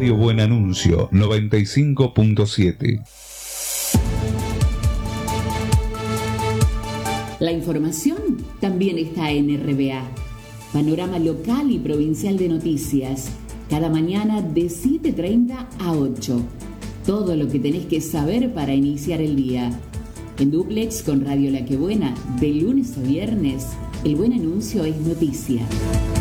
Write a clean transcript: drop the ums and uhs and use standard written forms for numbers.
Radio Buen Anuncio 95.7. La información también está en RBA. Panorama local y provincial de noticias. Cada mañana de 7:30 a 8. Todo lo que tenés que saber para iniciar el día. En dúplex con Radio La Que Buena, de lunes a viernes, el buen anuncio es noticia.